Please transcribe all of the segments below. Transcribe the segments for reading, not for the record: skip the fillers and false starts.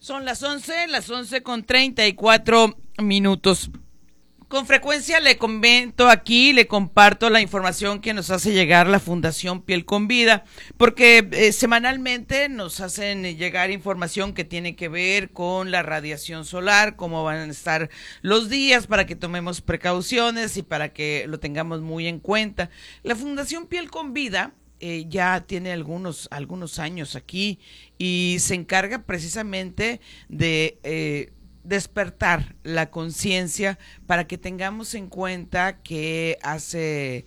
Son las 11 con 34 minutos. Con frecuencia le comento aquí, le comparto la información que nos hace llegar la Fundación Piel con Vida, porque semanalmente nos hacen llegar información que tiene que ver con la radiación solar, cómo van a estar los días para que tomemos precauciones y para que lo tengamos muy en cuenta. La Fundación Piel con Vida ya tiene algunos años aquí y se encarga precisamente de despertar la conciencia para que tengamos en cuenta que hace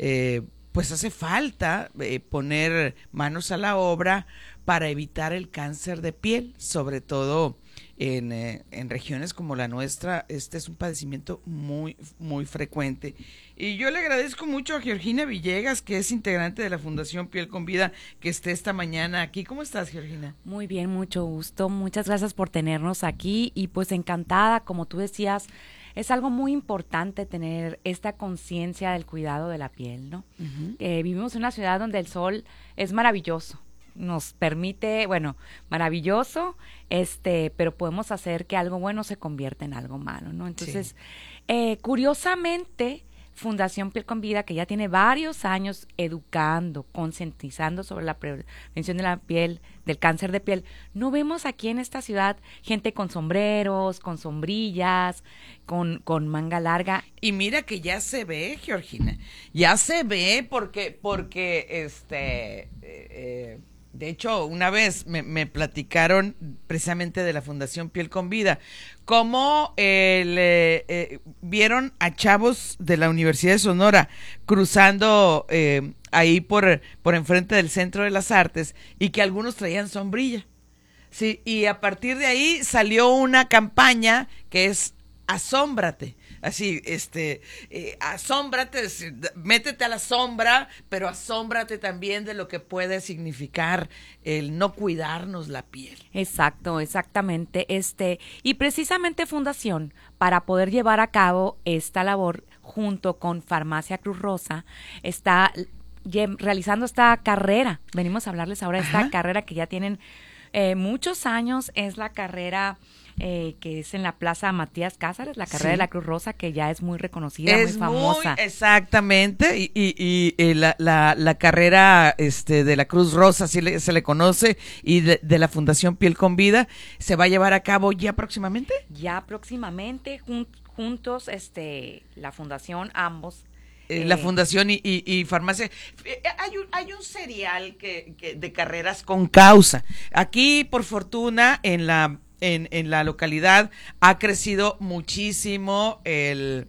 falta poner manos a la obra para evitar el cáncer de piel, sobre todo en regiones como la nuestra. Este es un padecimiento muy, muy frecuente. Y yo le agradezco mucho a Georgina Villegas, que es integrante de la Fundación Piel con Vida, que esté esta mañana aquí. ¿Cómo estás, Georgina? Muy bien, mucho gusto. Muchas gracias por tenernos aquí y pues encantada, como tú decías, es algo muy importante tener esta conciencia del cuidado de la piel, ¿no? Uh-huh. Vivimos en una ciudad donde el sol es maravilloso. Nos permite, maravilloso, pero podemos hacer que algo bueno se convierta en algo malo, ¿no? Entonces, sí. Curiosamente, Fundación Piel con Vida, que ya tiene varios años educando, concientizando sobre la prevención de la piel, del cáncer de piel, no vemos aquí en esta ciudad gente con sombreros, con sombrillas, con manga larga. Y mira que ya se ve, Georgina, ya se ve porque de hecho, una vez me platicaron precisamente de la Fundación Piel con Vida, cómo vieron a chavos de la Universidad de Sonora cruzando ahí por enfrente del Centro de las Artes y que algunos traían sombrilla. Sí, y a partir de ahí salió una campaña que es asómbrate. Así, asómbrate, métete a la sombra, pero asómbrate también de lo que puede significar el no cuidarnos la piel. Exacto, exactamente. Y precisamente Fundación, para poder llevar a cabo esta labor junto con Farmacia Cruz Rosa, está realizando esta carrera. Venimos a hablarles ahora de esta carrera que ya tienen muchos años. Es la carrera que es en la Plaza Matías Cázares, la carrera de la Cruz Rosa, que ya es muy reconocida, muy famosa. Exactamente, y la carrera de la Cruz Rosa se le conoce, y de la Fundación Piel con Vida, ¿se va a llevar a cabo ya próximamente? Ya próximamente, juntos, la fundación, ambos. La fundación y farmacia. Hay un serial que de carreras con causa. Aquí, por fortuna, en la localidad ha crecido muchísimo el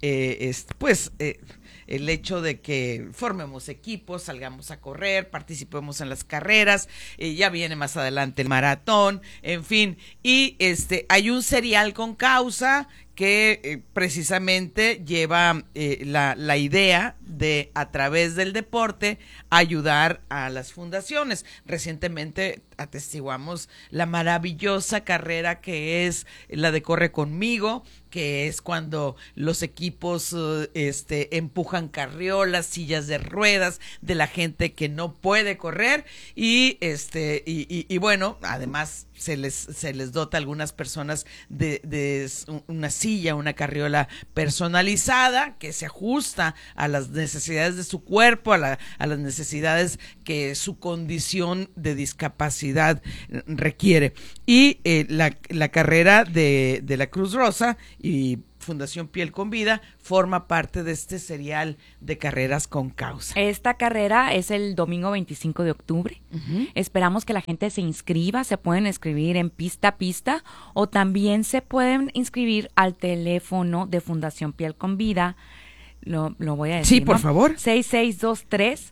hecho de que formemos equipos, salgamos a correr, participemos en las carreras, ya viene más adelante el maratón, en fin, y hay un serial con causa que precisamente lleva la idea de, a través del deporte, ayudar a las fundaciones. Recientemente atestiguamos la maravillosa carrera que es la de Corre Conmigo, que es cuando los equipos empujan carriolas, sillas de ruedas de la gente que no puede correr, y bueno, además se les dota a algunas personas de una silla, una carriola personalizada que se ajusta a las necesidades de su cuerpo, a las necesidades que su condición de discapacidad requiere. Y la carrera de la Cruz Rosa y Fundación Piel con Vida forma parte de este serial de carreras con causa. Esta carrera es el domingo 25 de octubre. Uh-huh. Esperamos que la gente se inscriba. Se pueden inscribir en Pista a Pista, o también se pueden inscribir al teléfono de Fundación Piel con Vida. Lo voy a decir. Sí, por favor. 6623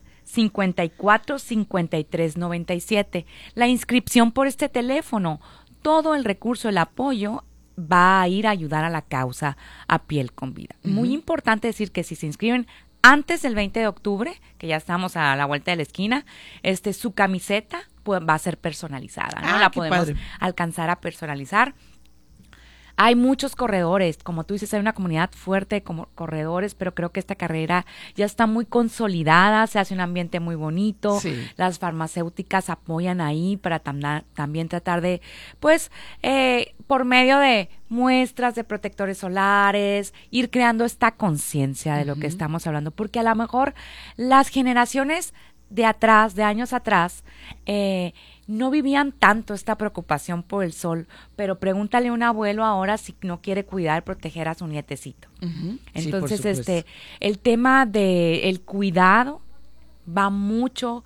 545397. La inscripción por este teléfono, todo el recurso, el apoyo va a ir a ayudar a la causa a Piel con Vida. Uh-huh. Muy importante decir que si se inscriben antes del 20 de octubre, que ya estamos a la vuelta de la esquina, su camiseta va a ser personalizada, ¿no? La podemos alcanzar a personalizar. Hay muchos corredores, como tú dices, hay una comunidad fuerte de corredores, pero creo que esta carrera ya está muy consolidada, se hace un ambiente muy bonito, Sí. las farmacéuticas apoyan ahí para también tratar de, pues, por medio de muestras de protectores solares, ir creando esta conciencia de lo que estamos hablando, porque a lo mejor las generaciones de atrás, de años atrás, no vivían tanto esta preocupación por el sol, pero pregúntale a un abuelo ahora si no quiere cuidar, proteger a su nietecito. Sí, Entonces, por supuesto. el tema del cuidado va mucho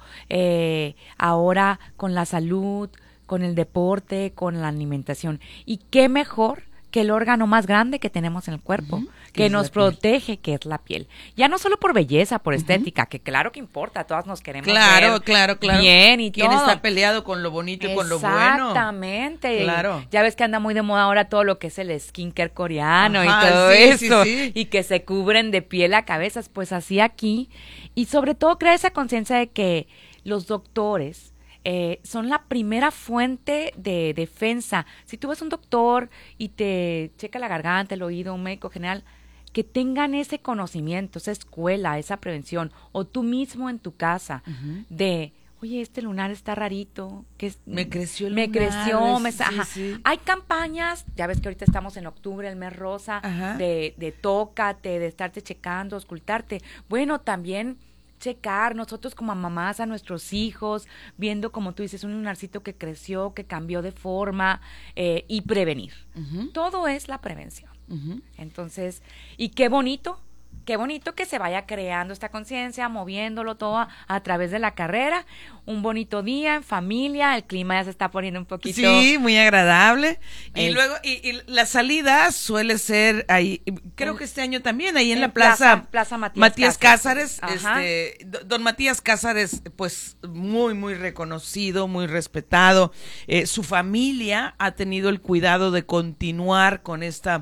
ahora con la salud, con el deporte, con la alimentación. Y qué mejor que el órgano más grande que tenemos en el cuerpo, que que es nos la piel. protege, que es la piel. Ya no solo por belleza, por estética, que claro que importa, todas nos queremos Claro, ver claro. bien y ¿Quién todo. está peleado con lo bonito y con lo bueno? Exactamente. Claro. Ya ves que anda muy de moda ahora todo lo que es el skincare coreano y Ajá, todo sí, eso. sí. Y que se cubren de piel a cabezas, pues así aquí. Y sobre todo crea esa conciencia de que los doctores son la primera fuente de defensa. Si tú ves un doctor y te checa la garganta, el oído, un médico general, que tengan ese conocimiento, esa escuela, esa prevención, o tú mismo en tu casa, de, oye, este lunar está rarito, que Me creció el me lunar, creció, sí, ajá. sí. Hay campañas, ya ves que ahorita estamos en octubre, el mes rosa, Ajá. de tócate, de estarte checando, auscultarte. Bueno, también checar nosotros como mamás a nuestros hijos, viendo, como tú dices, un lunarcito que creció, que cambió de forma, y prevenir. Todo es la prevención. Entonces, y qué bonito que se vaya creando esta conciencia, moviéndolo todo a través de la carrera. Un bonito día en familia, el clima ya se está poniendo un poquito. Sí, muy agradable. Y Es- luego, y la salida suele ser ahí, creo que este año también, ahí en en la plaza Plaza Matías Matías Cázares, Ajá. don Matías Cázares, pues muy, muy reconocido, muy respetado. Su familia ha tenido el cuidado de continuar con esta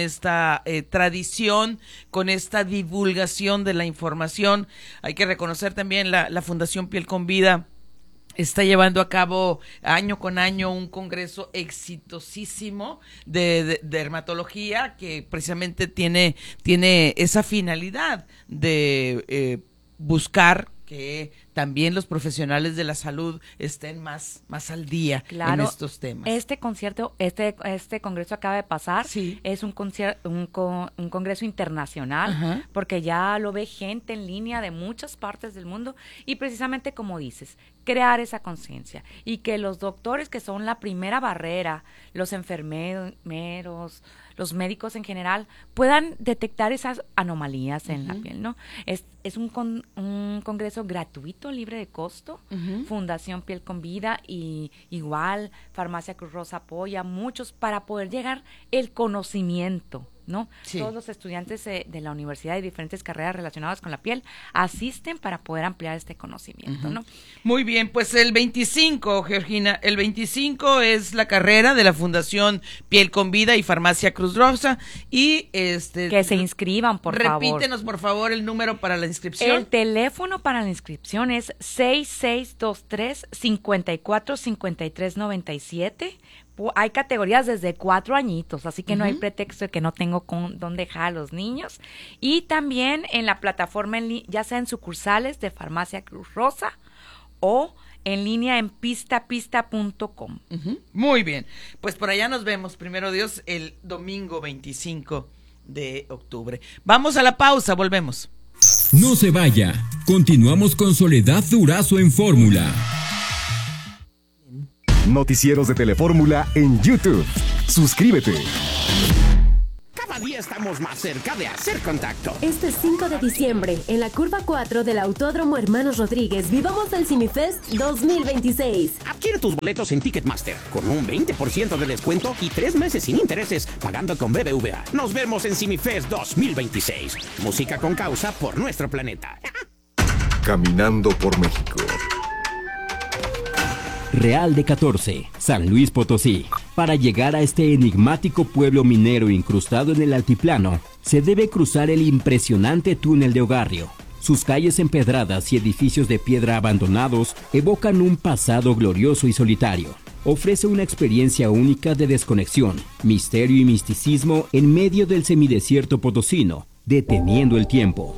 tradición, con esta divulgación de la información. Hay que reconocer también la Fundación Piel con Vida está llevando a cabo año con año un congreso exitosísimo de dermatología que precisamente tiene esa finalidad de buscar que también los profesionales de la salud estén más al día en estos temas. Este concierto, este congreso acaba de pasar, Sí. es un congreso internacional, Ajá. porque ya lo ve gente en línea de muchas partes del mundo, y precisamente como dices, crear esa conciencia, y que los doctores, que son la primera barrera, los enfermeros, los médicos en general, puedan detectar esas anomalías en la piel, ¿no? Es un congreso gratuito, libre de costo. Fundación Piel con Vida, y igual Farmacia Cruz Rosa apoya muchos para poder llegar el conocimiento, ¿no? Sí. Todos los estudiantes de la universidad y diferentes carreras relacionadas con la piel asisten para poder ampliar este conocimiento, ¿no? Muy bien, pues el 25, Georgina, el 25 es la carrera de la Fundación Piel con Vida y Farmacia Cruz Rosa, y Que se inscriban, por favor. repítenos por favor el número para la inscripción. El teléfono para la inscripción es 6623-545397. Hay categorías desde 4 añitos, así que no hay pretexto de que no tengo con dónde dejar a los niños. Y también en la plataforma, ya sea en sucursales de Farmacia Cruz Rosa o en línea en pistapista.com. Muy bien, pues por allá nos vemos, primero Dios, el domingo 25 de octubre. Vamos a la pausa, volvemos. No se vaya. Continuamos con Soledad Durazo en Fórmula. Noticieros de Telefórmula en YouTube. Suscríbete. Cada día estamos más cerca de hacer contacto. Este 5 de diciembre, en la curva 4 del Autódromo Hermanos Rodríguez, vivamos el CineFest 2026. Adquiere tus boletos en Ticketmaster con un 20% de descuento y 3 meses sin intereses pagando con BBVA. Nos vemos en CineFest 2026. Música con causa por nuestro planeta. Caminando por México. Real de 14, San Luis Potosí. Para llegar a este enigmático pueblo minero incrustado en el altiplano, se debe cruzar el impresionante túnel de Ogarrio. Sus calles empedradas y edificios de piedra abandonados evocan un pasado glorioso y solitario. ofrece una experiencia única de desconexión, misterio y misticismo en medio del semidesierto potosino, deteniendo el tiempo.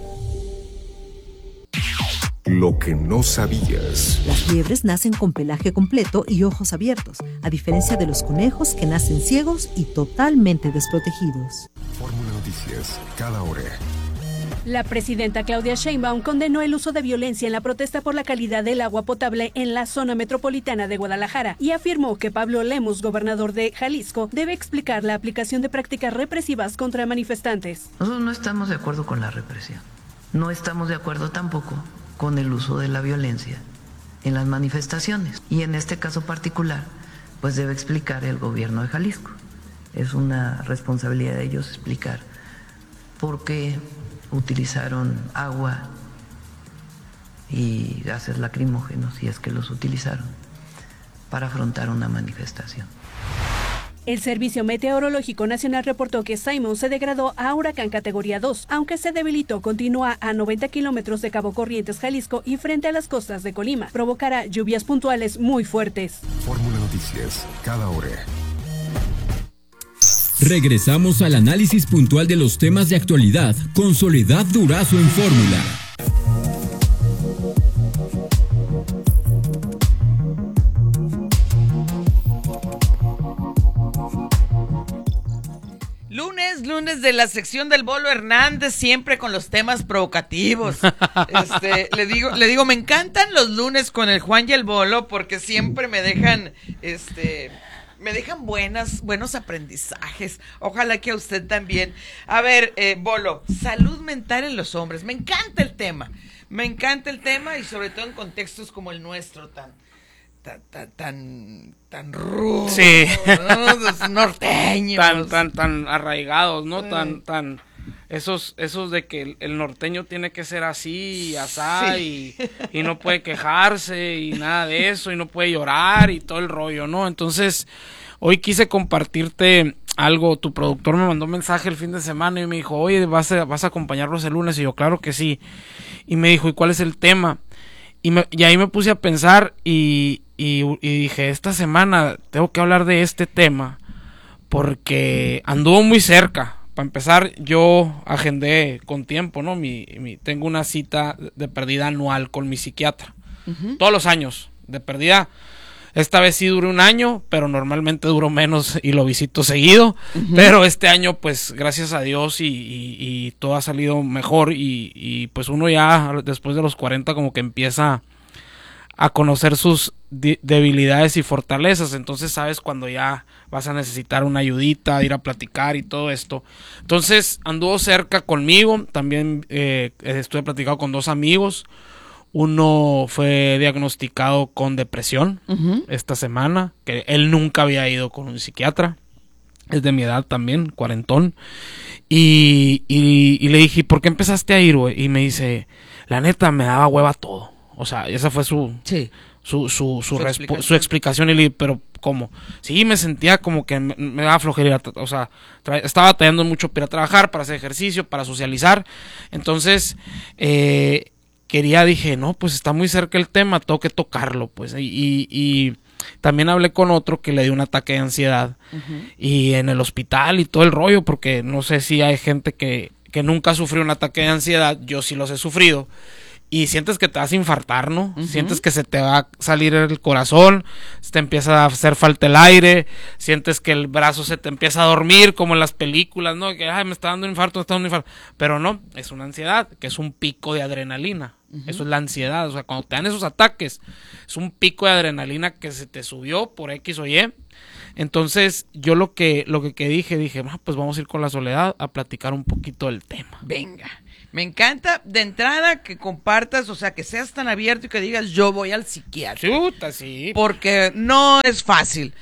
Lo que no sabías. Las liebres nacen con pelaje completo y ojos abiertos, a diferencia de los conejos que nacen ciegos y totalmente desprotegidos. Fórmula Noticias, cada hora. La presidenta Claudia Sheinbaum condenó el uso de violencia en la protesta por la calidad del agua potable en la zona metropolitana de Guadalajara y afirmó que Pablo Lemus, gobernador de Jalisco, debe explicar la aplicación de prácticas represivas contra manifestantes. Nosotros no estamos de acuerdo con la represión. No estamos de acuerdo tampoco con el uso de la violencia en las manifestaciones. Y en este caso particular, pues debe explicar el gobierno de Jalisco. Es una responsabilidad de ellos explicar por qué utilizaron agua y gases lacrimógenos, si es que los utilizaron, para afrontar una manifestación. El Servicio Meteorológico Nacional reportó que Simon se degradó a huracán categoría 2, aunque se debilitó, continúa a 90 kilómetros de Cabo Corrientes, Jalisco, y frente a las costas de Colima. Provocará lluvias puntuales muy fuertes. Fórmula Noticias, cada hora. Regresamos al análisis puntual de los temas de actualidad con Soledad Durazo en Fórmula. Lunes de la sección del Bolo Hernández, siempre con los temas provocativos. Le digo, me encantan los lunes con el Juan y el Bolo porque siempre me dejan, buenos aprendizajes. Ojalá que a usted también. A ver, Bolo, salud mental en los hombres. Me encanta el tema y sobre todo en contextos como el nuestro, tan rudo, sí, ¿no? Los norteños, tan arraigados, ¿no? Tan esos de que el norteño tiene que ser así y asá, sí, y no puede quejarse y nada de eso, y no puede llorar y todo el rollo, ¿no? Entonces, hoy quise compartirte algo. Tu productor me mandó un mensaje el fin de semana y me dijo, oye, ¿vas a acompañarlos el lunes? Y yo, claro que sí. Y me dijo, ¿y cuál es el tema? Y ahí me puse a pensar y dije, esta semana tengo que hablar de este tema porque anduvo muy cerca. Para empezar, yo agendé con tiempo, ¿no? Tengo una cita de perdida anual con mi psiquiatra. Uh-huh. Todos los años, de perdida. Esta vez sí duré un año, pero normalmente duro menos y lo visito seguido. Uh-huh. Pero este año, pues, gracias a Dios y todo ha salido mejor. Y pues uno ya, después de los 40, como que empieza a conocer sus debilidades y fortalezas. Entonces sabes cuando ya vas a necesitar una ayudita, ir a platicar y todo esto. Entonces anduvo cerca conmigo. También estuve platicando con 2 amigos. Uno fue diagnosticado con depresión esta semana, que él nunca había ido con un psiquiatra. Es de mi edad también, cuarentón. Y le dije, ¿por qué empezaste a ir, güey? Y me dice, la neta, me daba hueva todo. O sea, esa fue su explicación. Y le dije, ¿pero cómo? Sí, me sentía como que me daba flojera. O sea, estaba batallando mucho para ir a trabajar, para hacer ejercicio, para socializar. Entonces, dije, no, pues está muy cerca el tema, tengo que tocarlo, pues. Y también hablé con otro que le dio un ataque de ansiedad. Uh-huh. Y en el hospital y todo el rollo, porque no sé si hay gente que nunca sufrió un ataque de ansiedad. Yo sí los he sufrido. Y sientes que te vas a infartar, ¿no? Uh-huh. Sientes que se te va a salir el corazón, se te empieza a hacer falta el aire, sientes que el brazo se te empieza a dormir, como en las películas, ¿no? Que, me está dando un infarto, Pero no, es una ansiedad, que es un pico de adrenalina. Uh-huh. Eso es la ansiedad. O sea, cuando te dan esos ataques, es un pico de adrenalina que se te subió por X o Y. Entonces, yo lo que dije, pues vamos a ir con la Soledad a platicar un poquito del tema. Venga. Me encanta de entrada que compartas, o sea, que seas tan abierto y que digas, yo voy al psiquiatra. Chuta, sí. Porque no es fácil.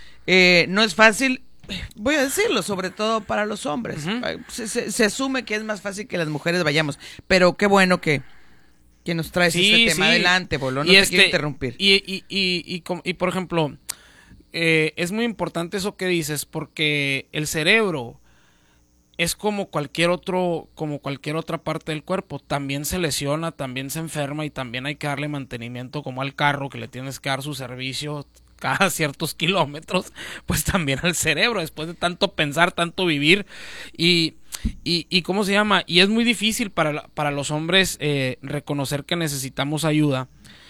Voy a decirlo, sobre todo para los hombres. Uh-huh. Se asume que es más fácil que las mujeres vayamos. Pero qué bueno que nos traes este tema adelante, Bolo. No te quiero interrumpir. Y por ejemplo, es muy importante eso que dices, porque el cerebro es como cualquier otra parte del cuerpo, también se lesiona, también se enferma y también hay que darle mantenimiento como al carro, que le tienes que dar su servicio cada ciertos kilómetros, pues también al cerebro, después de tanto pensar, tanto vivir, y ¿cómo se llama? Y es muy difícil para los hombres reconocer que necesitamos ayuda,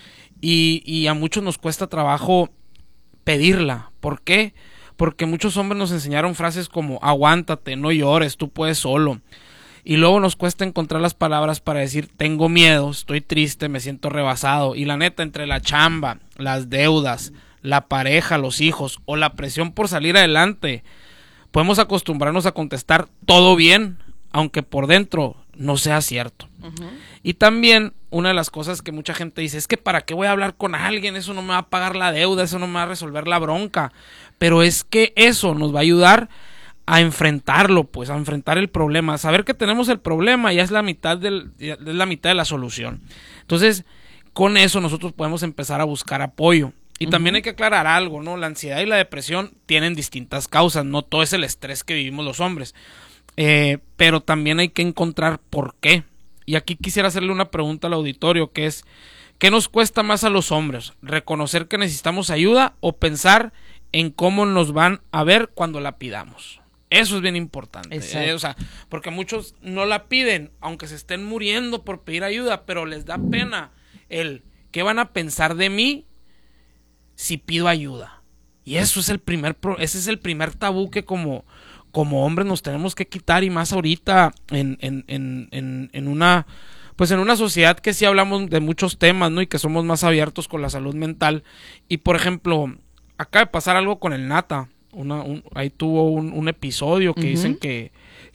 y a muchos nos cuesta trabajo pedirla. ¿Por qué? Porque muchos hombres nos enseñaron frases como aguántate, no llores, tú puedes solo. Y luego nos cuesta encontrar las palabras para decir tengo miedo, estoy triste, me siento rebasado. Y la neta, entre la chamba, las deudas, la pareja, los hijos o la presión por salir adelante, podemos acostumbrarnos a contestar todo bien, aunque por dentro no sea cierto. Y también una de las cosas que mucha gente dice es que ¿para qué voy a hablar con alguien? Eso no me va a pagar la deuda, eso no me va a resolver la bronca. Pero es que eso nos va a ayudar a enfrentarlo, pues a enfrentar el problema, a saber que tenemos el problema ya es la mitad de la solución. Entonces, con eso nosotros podemos empezar a buscar apoyo. Y también hay que aclarar algo, ¿no? La ansiedad y la depresión tienen distintas causas, no todo es el estrés que vivimos los hombres. Pero también hay que encontrar por qué. Y aquí quisiera hacerle una pregunta al auditorio, que es, ¿qué nos cuesta más a los hombres? ¿Reconocer que necesitamos ayuda o pensar en cómo nos van a ver cuando la pidamos? Eso es bien importante, o sea, porque muchos no la piden, aunque se estén muriendo por pedir ayuda, pero les da pena ¿qué van a pensar de mí si pido ayuda? Y eso es ese es el primer tabú que como hombres nos tenemos que quitar, y más ahorita en una sociedad que sí hablamos de muchos temas, ¿no? Y que somos más abiertos con la salud mental. Y por ejemplo, acaba de pasar algo con el Nata. Ahí tuvo un episodio que dicen que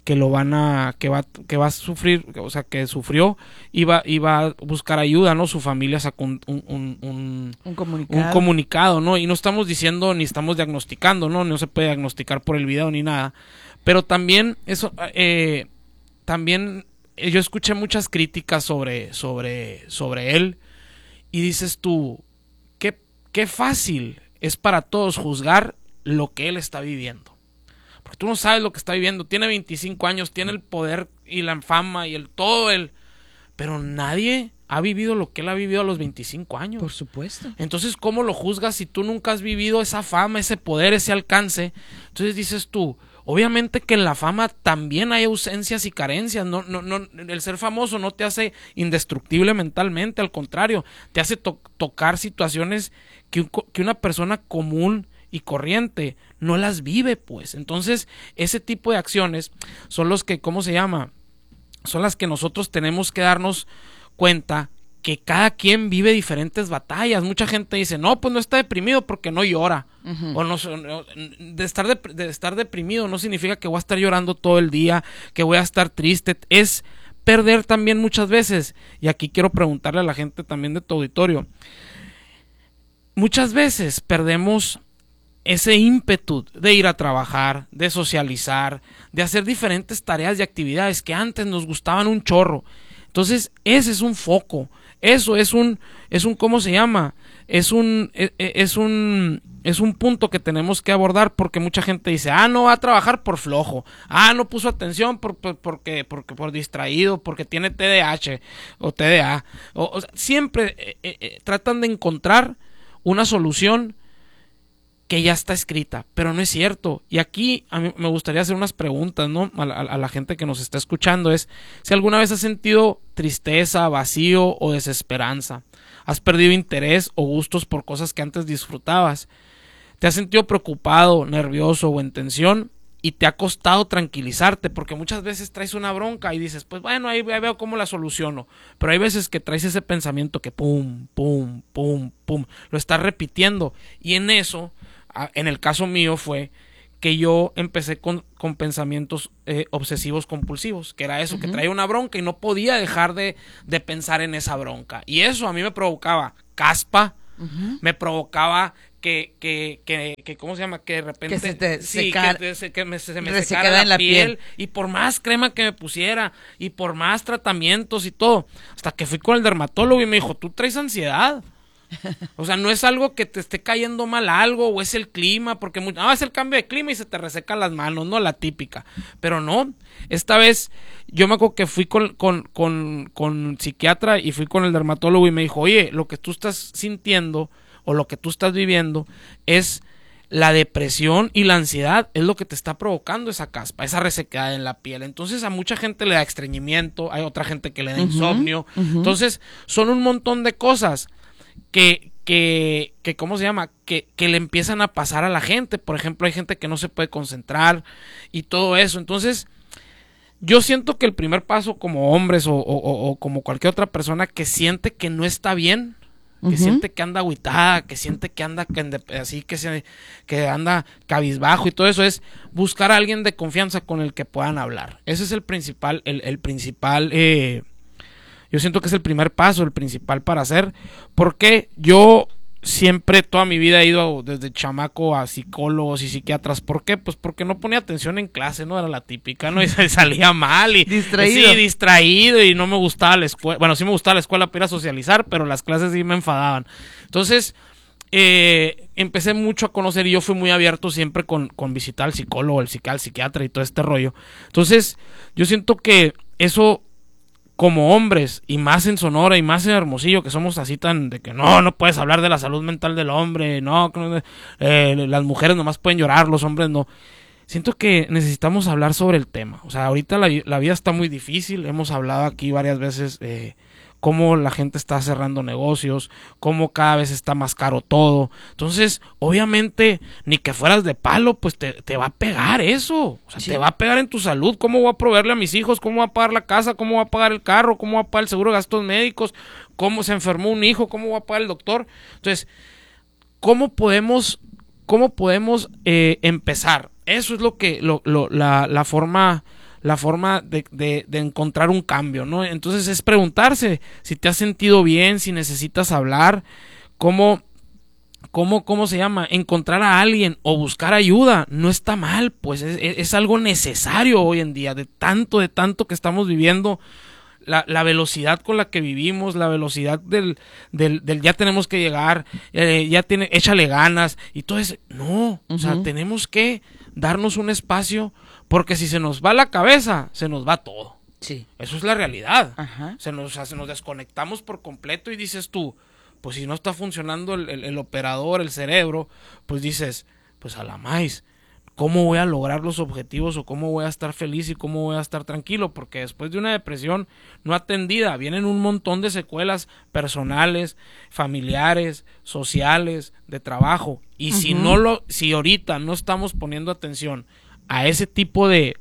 va a sufrir, o sea, que sufrió, iba a buscar ayuda, ¿no? Su familia sacó un comunicado, ¿no? Y no estamos diciendo ni estamos diagnosticando, no se puede diagnosticar por el video ni nada, pero también eso, también yo escuché muchas críticas sobre él, y dices tú, qué fácil es para todos juzgar lo que él está viviendo, porque tú no sabes lo que está viviendo. Tiene 25 años, tiene el poder y la fama y pero nadie ha vivido lo que él ha vivido a los 25 años. Por supuesto. Entonces, ¿cómo lo juzgas si tú nunca has vivido esa fama, ese poder, ese alcance? Entonces dices tú, obviamente que en la fama también hay ausencias y carencias. No, el ser famoso no te hace indestructible mentalmente, al contrario, te hace tocar situaciones que una persona común y corriente no las vive, pues. Entonces, ese tipo de acciones son los que, ¿cómo se llama? Son las que nosotros tenemos que darnos cuenta que cada quien vive diferentes batallas. Mucha gente dice, no, pues no está deprimido porque no llora. O de estar deprimido no significa que voy a estar llorando todo el día, que voy a estar triste. Es perder también muchas veces. Y aquí quiero preguntarle a la gente también de tu auditorio. Muchas veces perdemos ese ímpetu de ir a trabajar, de socializar, de hacer diferentes tareas y actividades que antes nos gustaban un chorro. Entonces, ese es un foco. Eso es un ¿cómo se llama? Es un punto que tenemos que abordar, porque mucha gente dice, no va a trabajar por flojo, no puso atención porque por distraído, porque tiene TDAH o TDA. O sea, siempre tratan de encontrar una solución que ya está escrita, pero no es cierto. Y aquí a mí me gustaría hacer unas preguntas, ¿no? A la gente que nos está escuchando, es si alguna vez has sentido tristeza, vacío o desesperanza, has perdido interés o gustos por cosas que antes disfrutabas, te has sentido preocupado, nervioso o en tensión y te ha costado tranquilizarte, porque muchas veces traes una bronca y dices, pues bueno, ahí veo cómo la soluciono, pero hay veces que traes ese pensamiento que pum, pum, pum, pum, lo estás repitiendo, y en eso, en el caso mío fue que yo empecé con pensamientos obsesivos compulsivos, que era eso, que traía una bronca y no podía dejar de pensar en esa bronca, y eso a mí me provocaba caspa, me provocaba que ¿cómo se llama? Que de repente se me secara la piel, y por más crema que me pusiera y por más tratamientos y todo, hasta que fui con el dermatólogo y me dijo, tú traes ansiedad. O sea, no es algo que te esté cayendo mal algo, o es el clima, porque es el cambio de clima y se te resecan las manos, ¿no? La típica. Pero no, esta vez yo me acuerdo que fui con psiquiatra y fui con el dermatólogo y me dijo, oye, lo que tú estás sintiendo o lo que tú estás viviendo es la depresión y la ansiedad, es lo que te está provocando esa caspa, esa resequedad en la piel. Entonces a mucha gente le da estreñimiento, hay otra gente que le da insomnio. Entonces son un montón de cosas que ¿cómo se llama? Que le empiezan a pasar a la gente. Por ejemplo, hay gente que no se puede concentrar y todo eso. Entonces yo siento que el primer paso como hombres o como cualquier otra persona que siente que no está bien, que siente que anda agüitada, que siente que anda que anda cabizbajo y todo eso, es buscar a alguien de confianza con el que puedan hablar. Ese es el principal, yo siento que es el primer paso, el principal para hacer, porque yo siempre, toda mi vida he ido desde chamaco a psicólogos y psiquiatras. ¿Por qué? Pues porque no ponía atención en clase, ¿no? Era la típica, ¿no? Y salía mal y distraído. Sí, distraído, y no me gustaba la escuela. Bueno, sí me gustaba la escuela para ir a socializar, pero las clases sí me enfadaban. Entonces, empecé mucho a conocer, y yo fui muy abierto siempre con visitar al psicólogo, el psiquiatra y todo este rollo. Entonces, yo siento que eso, como hombres, y más en Sonora y más en Hermosillo, que somos así tan de que no puedes hablar de la salud mental del hombre, las mujeres nomás pueden llorar, los hombres no. Siento que necesitamos hablar sobre el tema. O sea, ahorita la vida está muy difícil. Hemos hablado aquí varias veces cómo la gente está cerrando negocios, cómo cada vez está más caro todo. Entonces, obviamente, ni que fueras de palo, pues te va a pegar eso. O sea, te va a pegar en tu salud. ¿Cómo voy a proveerle a mis hijos? ¿Cómo voy a pagar la casa? ¿Cómo voy a pagar el carro? ¿Cómo voy a pagar el seguro de gastos médicos? ¿Cómo se enfermó un hijo? ¿Cómo voy a pagar el doctor? Entonces, ¿cómo podemos empezar? Eso es la forma de encontrar un cambio, ¿no? Entonces es preguntarse si te has sentido bien, si necesitas hablar, ¿cómo se llama? Encontrar a alguien o buscar ayuda no está mal, pues es algo necesario hoy en día, de tanto que estamos viviendo, la velocidad con la que vivimos, la velocidad del ya tenemos que llegar, échale ganas y todo eso. No, o sea, tenemos que darnos un espacio, porque si se nos va la cabeza, se nos va todo. Sí. Eso es la realidad. Ajá. Se nos desconectamos por completo, y dices tú, pues si no está funcionando el operador, el cerebro, pues dices, pues a la maíz, ¿cómo voy a lograr los objetivos, o cómo voy a estar feliz y cómo voy a estar tranquilo? Porque después de una depresión no atendida vienen un montón de secuelas personales, familiares, sociales, de trabajo. Y si ahorita no estamos poniendo atención a ese tipo de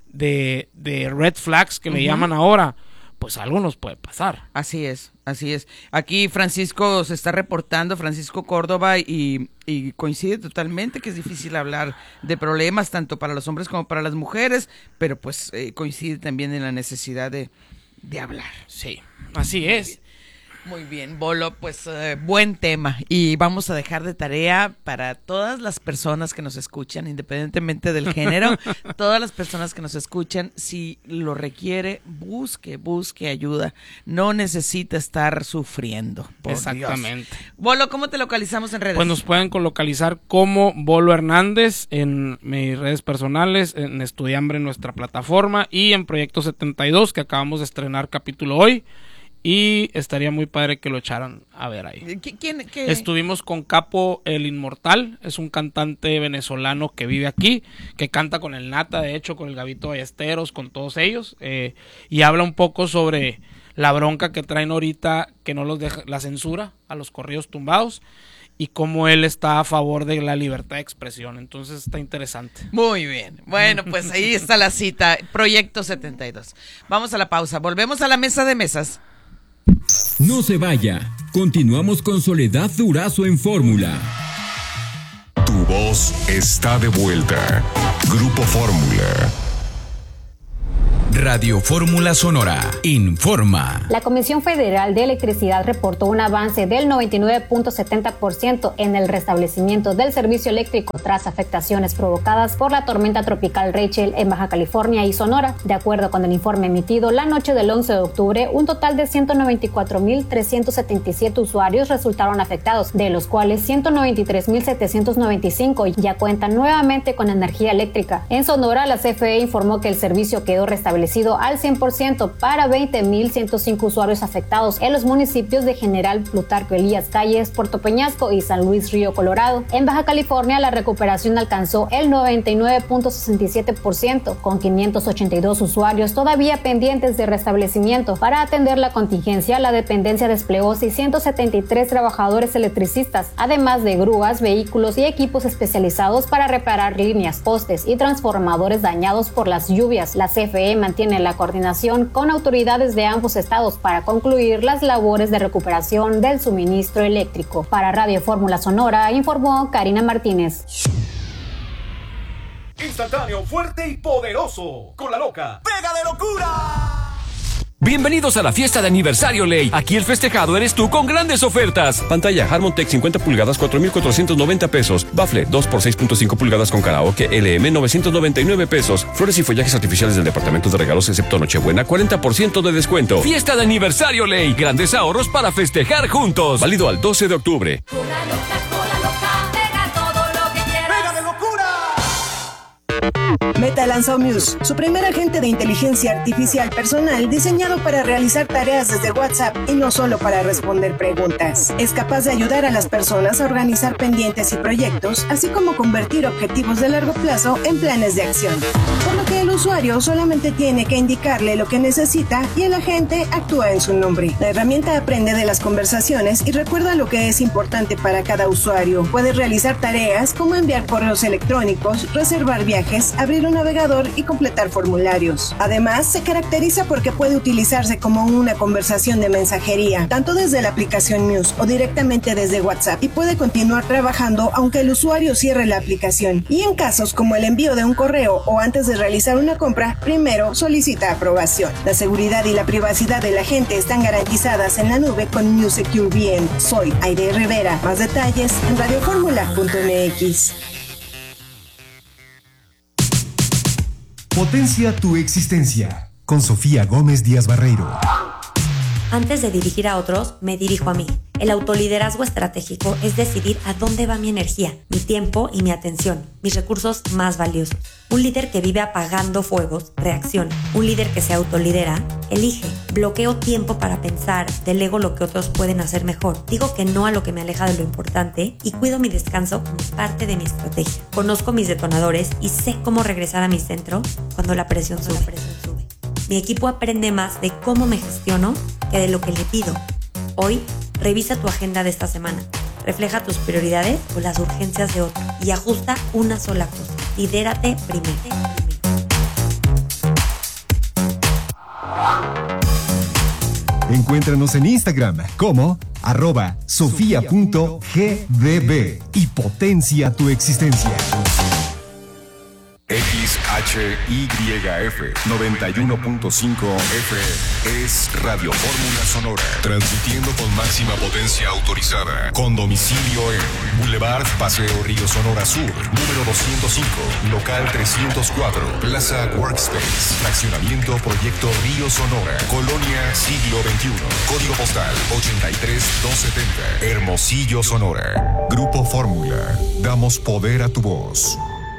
red flags que le llaman ahora, pues algo nos puede pasar. Así es. Aquí Francisco se está reportando, Francisco Córdoba, y coincide totalmente que es difícil hablar de problemas tanto para los hombres como para las mujeres, pero pues coincide también en la necesidad de hablar. Sí, así es. Muy bien, Bolo, pues buen tema, y vamos a dejar de tarea para todas las personas que nos escuchan, independientemente del género, todas las personas que nos escuchan, si lo requiere, busque ayuda, no necesita estar sufriendo. Exactamente. Dios. Bolo, ¿cómo te localizamos en redes? Pues nos pueden localizar como Bolo Hernández en mis redes personales, en Estudiambre, en nuestra plataforma, y en Proyecto 72, que acabamos de estrenar capítulo hoy. Y estaría muy padre que lo echaran a ver ahí. ¿Quién? Estuvimos con Capo el Inmortal, es un cantante venezolano que vive aquí, que canta con el Nata, de hecho, con el Gabito Ballesteros, con todos ellos, y habla un poco sobre la bronca que traen ahorita, que no los deja la censura a los corridos tumbados, y cómo él está a favor de la libertad de expresión. Entonces está interesante. Muy bien. Bueno, pues ahí está la cita, Proyecto 72. Vamos a la pausa, volvemos a la mesa de mesas. No se vaya. Continuamos con Soledad Durazo en Fórmula. Tu voz está de vuelta. Grupo Fórmula. Radio Fórmula Sonora informa. La Comisión Federal de Electricidad reportó un avance del 99.70% en el restablecimiento del servicio eléctrico tras afectaciones provocadas por la tormenta tropical Rachel en Baja California y Sonora. De acuerdo con el informe emitido la noche del 11 de octubre, un total de 194.377 usuarios resultaron afectados, de los cuales 193.795 ya cuentan nuevamente con energía eléctrica. En Sonora, la CFE informó que el servicio quedó restablecido al 100% para 20.105 usuarios afectados en los municipios de General Plutarco Elías Calles, Puerto Peñasco y San Luis Río Colorado. En Baja California, la recuperación alcanzó el 99.67%, con 582 usuarios todavía pendientes de restablecimiento. Para atender la contingencia, la dependencia desplegó 673 trabajadores electricistas, además de grúas, vehículos y equipos especializados para reparar líneas, postes y transformadores dañados por las lluvias. La CFE mantiene la coordinación con autoridades de ambos estados para concluir las labores de recuperación del suministro eléctrico. Para Radio Fórmula Sonora, informó Karina Martínez. Instantáneo, fuerte y poderoso. Con la loca. ¡Pega de locura! Bienvenidos a la fiesta de aniversario Ley. Aquí el festejado eres tú con grandes ofertas. Pantalla Harmon-Tech 50 pulgadas, 4,490 pesos. Bafle 2 por 6.5 pulgadas con karaoke LM, 999 pesos. Flores y follajes artificiales del departamento de regalos excepto Nochebuena, 40% de descuento. Fiesta de aniversario Ley. Grandes ahorros para festejar juntos. Válido al 12 de octubre. Meta lanzó Muse, su primer agente de inteligencia artificial personal diseñado para realizar tareas desde WhatsApp y no solo para responder preguntas. Es capaz de ayudar a las personas a organizar pendientes y proyectos, así como convertir objetivos de largo plazo en planes de acción. Por lo que el usuario solamente tiene que indicarle lo que necesita y el agente actúa en su nombre. La herramienta aprende de las conversaciones y recuerda lo que es importante para cada usuario. Puede realizar tareas como enviar correos electrónicos, reservar viajes, abrir un navegador y completar formularios. Además, se caracteriza porque puede utilizarse como una conversación de mensajería, tanto desde la aplicación Muse o directamente desde WhatsApp, y puede continuar trabajando aunque el usuario cierre la aplicación. Y en casos como el envío de un correo o antes de realizar una compra, primero solicita aprobación. La seguridad y la privacidad de la gente están garantizadas en la nube con Muse Secure VM. Soy Aide Rivera. Más detalles en radioformula.mx. Potencia tu existencia, con Sofía Gómez Díaz Barreiro. Antes de dirigir a otros, me dirijo a mí. El autoliderazgo estratégico es decidir a dónde va mi energía, mi tiempo y mi atención, mis recursos más valiosos. Un líder que vive apagando fuegos, reacciona. Un líder que se autolidera, elige. Bloqueo tiempo para pensar, delego lo que otros pueden hacer mejor. Digo que no a lo que me aleja de lo importante y cuido mi descanso como parte de mi estrategia. Conozco mis detonadores y sé cómo regresar a mi centro cuando la presión sube. Mi equipo aprende más de cómo me gestiono que de lo que le pido. Hoy, revisa tu agenda de esta semana. Refleja tus prioridades o las urgencias de otro y ajusta una sola cosa. Lidérate primero. Encuéntranos en Instagram como @sofia.gdb y potencia tu existencia. XHYF 91.5 FM es Radio Fórmula Sonora, transmitiendo con máxima potencia autorizada, con domicilio en Boulevard Paseo Río Sonora Sur, número 205, local 304, Plaza Workspace, fraccionamiento Proyecto Río Sonora, Colonia Siglo XXI, código postal 83270, Hermosillo, Sonora. Grupo Fórmula, damos poder a tu voz.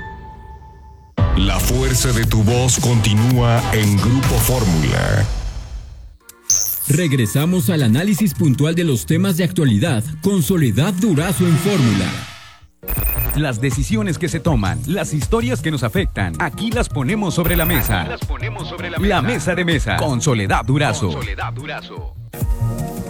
La fuerza de tu voz continúa en Grupo Fórmula. Regresamos al análisis puntual de los temas de actualidad con Soledad Durazo en Fórmula. Las decisiones que se toman, las historias que nos afectan, aquí las ponemos sobre la mesa. La mesa de mesa con Soledad Durazo.